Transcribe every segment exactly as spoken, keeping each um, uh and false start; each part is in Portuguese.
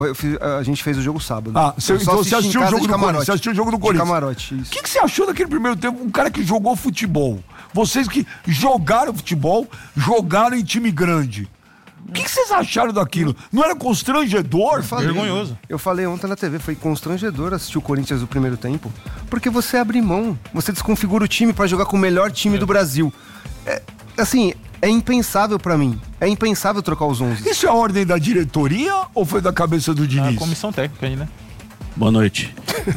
Eu fiz, a gente fez o jogo sábado. Ah, você, então você assistiu o jogo do Corinthians? Você assistiu o jogo do Corinthians? Camarote, isso. O que, que você achou daquele primeiro tempo? Um cara que jogou futebol. Vocês que jogaram futebol, jogaram em time grande. O que, que vocês acharam daquilo? Não era constrangedor? Eu falei, vergonhoso. Eu falei ontem na T V, foi constrangedor assistir o Corinthians no primeiro tempo, porque você abre mão, você desconfigura o time pra jogar com o melhor time é. do Brasil. É, assim, é impensável pra mim. É impensável trocar os onze. Isso é a ordem da diretoria ou foi da cabeça do Diniz? A comissão técnica aí, né? Boa noite.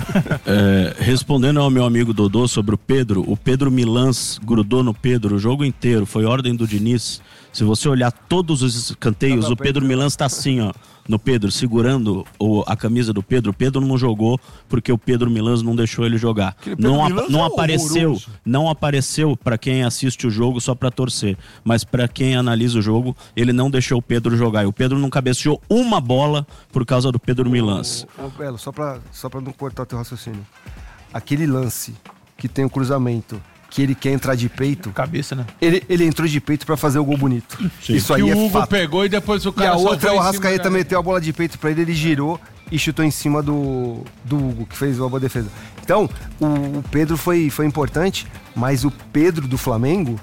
é, respondendo ao meu amigo Dodô sobre o Pedro, o Pedro Milans grudou no Pedro o jogo inteiro, foi ordem do Diniz. Se você olhar todos os escanteios, o Pedro Milans tá assim, ó, no Pedro, segurando o, a camisa do Pedro. O Pedro não jogou porque o Pedro Milans não deixou ele jogar. Não, ap- não é apareceu, horroroso. não apareceu para quem assiste o jogo só para torcer, mas para quem analisa o jogo, ele não deixou o Pedro jogar. E o Pedro não cabeceou uma bola por causa do Pedro Milans. Ô, Belo, só para só para não cortar o teu raciocínio. Aquele lance que tem o cruzamento, que ele quer entrar de peito. Cabeça, né? Ele, ele entrou de peito pra fazer o gol bonito. Sim. Isso aí que é o Hugo fato. pegou e depois o cara E a outra, o em Arrascaeta cima, meteu a bola de peito pra ele, ele girou e chutou em cima do, do Hugo, que fez uma boa defesa. Então, o, o Pedro foi, foi importante, mas o Pedro do Flamengo,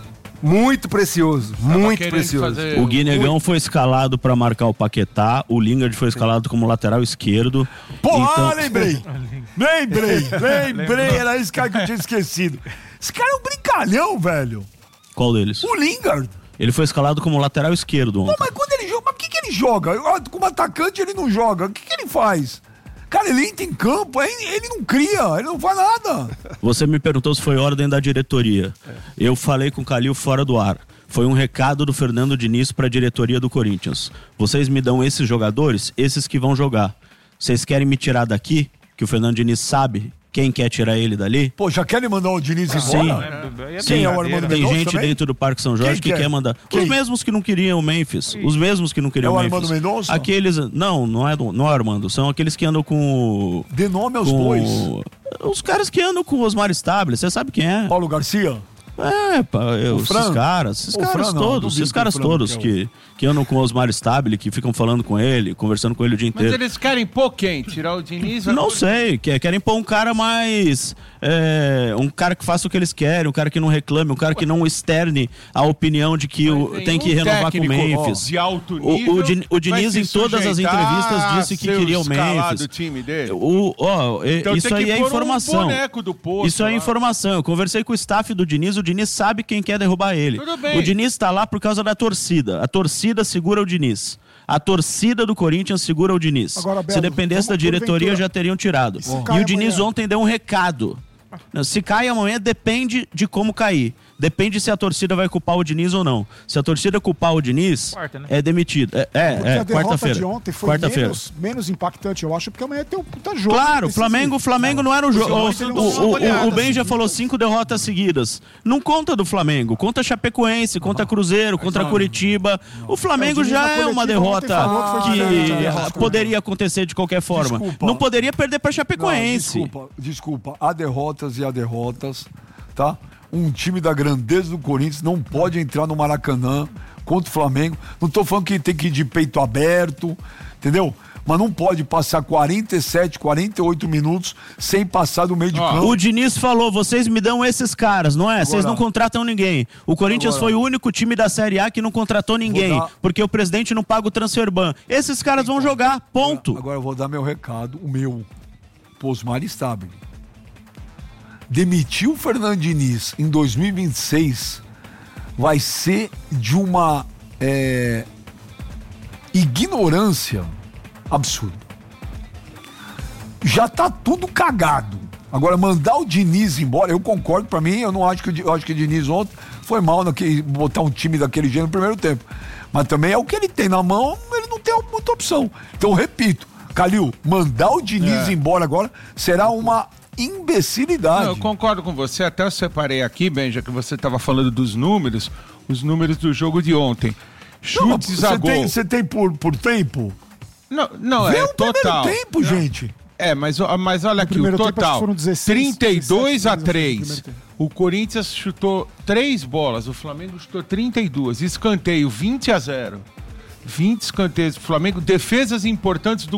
muito precioso, Tava muito precioso. O Guinegão foi escalado pra marcar o Paquetá, o Lingard foi escalado como lateral esquerdo. Pô, então... ah, lembrei! lembrei, lembrei, era esse cara que eu tinha esquecido. Esse cara é um brincalhão, velho. Qual deles? O Lingard. Ele foi escalado como lateral esquerdo ontem. Não, mas quando ele joga, mas o que, que ele joga? Como atacante ele não joga. O que, que ele faz? Cara, ele entra em campo, ele não cria, ele não faz nada. Você me perguntou se foi ordem da diretoria. É. Eu falei com o Calil fora do ar. Foi um recado do Fernando Diniz para a diretoria do Corinthians. Vocês me dão esses jogadores, esses que vão jogar. Vocês querem me tirar daqui, que o Fernando Diniz sabe quem quer tirar ele dali? Pô, já querem mandar o Diniz embora? Sim, Sim. É o Armando Tem gente também? Dentro do Parque São Jorge que, que quer mandar. Quem? Os mesmos que não queriam o Memphis. Os mesmos que não queriam o Memphis. É o Armando Mendonça? Aqueles... Não, não é, não é o Armando. São aqueles que andam com... Dê nome aos bois. Os caras que andam com o Osmar Stable. Você sabe quem é? Paulo Garcia? É, pá, eu, esses caras, esses o caras Fran, todos, não, esses caras todos que, que andam com o Osmar Stable, que ficam falando com ele, conversando com ele o dia inteiro. Mas eles querem pôr quem? Tirar o Diniz? Não sei, querem pôr um cara mais... É, um cara que faça o que eles querem, um cara que não reclame, um cara que não externe a opinião de que o, tem que um renovar com o Memphis. De alto nível, o, o, o Diniz em todas as entrevistas disse que queria o Memphis. Do time dele. O, ó, então isso aí é informação. Um do posto, isso é informação. Eu conversei com o staff do Diniz, o Diniz sabe quem quer derrubar ele. O Diniz está lá por causa da torcida. A torcida segura o Diniz. A torcida do Corinthians segura o Diniz. Agora, Belo, Se dependesse da diretoria, já teriam tirado. E o Diniz amanhã. ontem deu um recado. Se cai amanhã, depende de como cair. Depende se a torcida vai culpar o Diniz ou não. Se a torcida culpar o Diniz, quarta, né? é demitido. É, é, porque é a derrota quarta-feira. de ontem foi quarta-feira. menos, menos impactante, eu acho, porque amanhã tem um puta jogo. Claro, o Flamengo, Flamengo não era um jogo. O, o, o, o Ben já falou cinco derrotas seguidas. Não conta do Flamengo. Conta Chapecoense, conta Cruzeiro, contra Curitiba. O Flamengo já é uma derrota que poderia acontecer de qualquer forma. Não poderia perder para Chapecoense. Desculpa, desculpa. Há derrotas e há derrotas, tá? Um time da grandeza do Corinthians não pode entrar no Maracanã contra o Flamengo. Não tô falando que tem que ir de peito aberto, entendeu? Mas não pode passar quarenta e sete, quarenta e oito minutos sem passar do meio de campo. O Diniz falou, vocês me dão esses caras, não é? Vocês não contratam ninguém. O Corinthians Agora, foi o único time da Série A que não contratou ninguém, dar... porque o presidente não paga o transfer ban. Esses caras vão jogar, ponto. Agora, agora eu vou dar meu recado, o meu, Osmar Stable. Demitir o Fernando Diniz em dois mil e vinte e seis vai ser de uma é, ignorância absurda. Já tá tudo cagado. Agora, mandar o Diniz embora, eu concordo, pra mim, eu não acho que eu acho que o Diniz ontem foi mal naquele, botar um time daquele jeito no primeiro tempo. Mas também é o que ele tem na mão, ele não tem muita opção. Então, repito, Calil, mandar o Diniz é. embora agora será uma imbecilidade. Não, eu concordo com você, até eu separei aqui, Benja, que você estava falando dos números, os números do jogo de ontem. Chutes não, a gol. Você tem, tem por, por tempo? Não, não Vê é o total. primeiro tempo, não. gente. É, mas, mas olha aqui, o total, foram dezesseis, trinta e dois a dezessete três. O Corinthians chutou três bolas, o Flamengo chutou trinta e duas. Escanteio, vinte a zero. vinte escanteios pro Flamengo, defesas importantes do